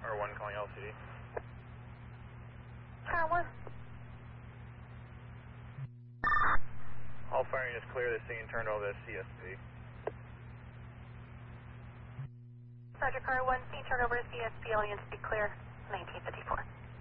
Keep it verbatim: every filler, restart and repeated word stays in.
R one calling L C D. Car one. All firing is clear. The scene turned over to C S P. Roger, car one, scene turn over to C S P. All units be clear. nineteen fifty-four.